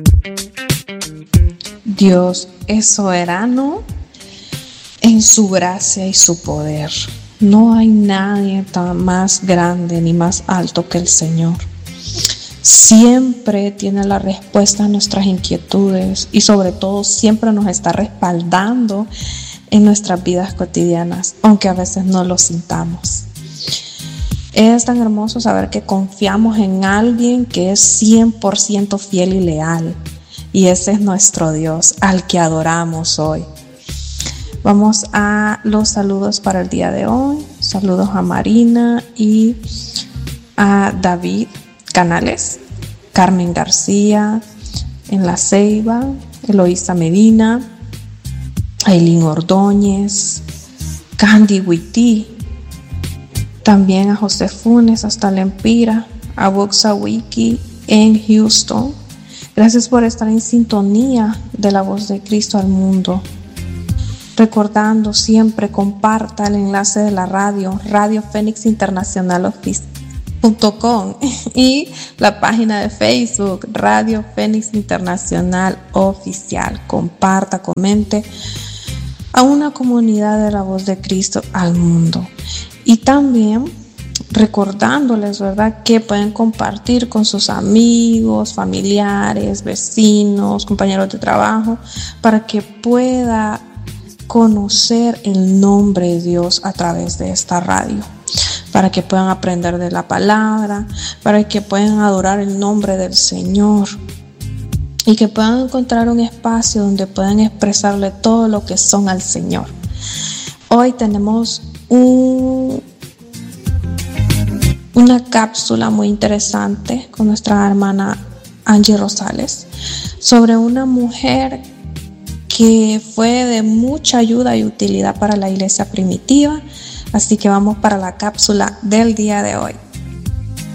Dios es soberano en su gracia y su poder. No hay nadie tan más grande ni más alto que el Señor. Siempre tiene la respuesta a nuestras inquietudes y sobre todo siempre nos está respaldando en nuestras vidas cotidianas, aunque a veces no lo sintamos. Es tan hermoso saber que confiamos en alguien que es 100% fiel y leal. Y ese es nuestro Dios, al que adoramos hoy. Vamos a los saludos para el día de hoy. Saludos a Marina y a David Canales, Carmen García en La Ceiba, Eloísa Medina, Aileen Ordóñez, Candy Witty, también a José Funes hasta Lempira, a Boxa Wiki en Houston. Gracias por estar en sintonía de la voz de Cristo al mundo. Recordando siempre, comparta el enlace de la radio Fénix Internacional .com y la página de Facebook Radio Fénix Internacional Oficial. Comparta, comente a una comunidad de la voz de Cristo al mundo. Y también recordándoles, ¿verdad?, que pueden compartir con sus amigos, familiares, vecinos, compañeros de trabajo, para que pueda conocer el nombre de Dios a través de esta radio, para que puedan aprender de la palabra, para que puedan adorar el nombre del Señor y que puedan encontrar un espacio donde puedan expresarle todo lo que son al Señor. Hoy tenemos una cápsula muy interesante con nuestra hermana Angie Rosales sobre una mujer que fue de mucha ayuda y utilidad para la iglesia primitiva. Así que vamos para la cápsula del día de hoy.